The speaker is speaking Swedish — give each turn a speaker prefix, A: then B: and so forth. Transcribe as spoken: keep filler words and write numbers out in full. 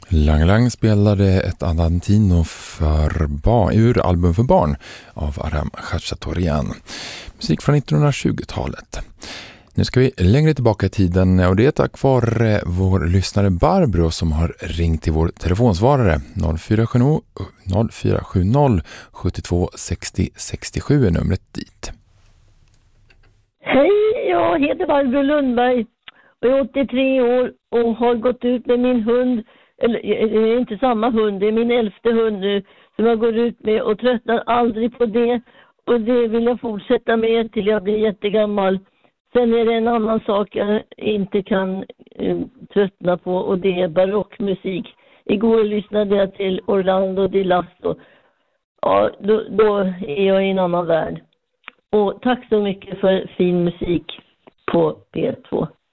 A: Lang Lang spelade ett Andantino för barn, ur album för barn av Aram Khachaturian. Musik från nittonhundratjugotalet. Nu ska vi längre tillbaka i tiden och det är tack vare vår lyssnare Barbro som har ringt till vår telefonsvarare noll fyra sju noll sju två sex zero sex sju är numret dit.
B: Hej, jag heter Barbro Lundberg och är åttiotre år och har gått ut med min hund, eller det är inte samma hund, det är min äldste hund nu som jag går ut med och tröttnar aldrig på det, och det vill jag fortsätta med till jag blir jättegammal. Sen är det en annan sak jag inte kan eh, tröttna på, och det är barockmusik. Igår lyssnade jag till Orlando Di Lasso. Ja, då, då är jag i en annan värld. Och tack så mycket för fin musik på P två.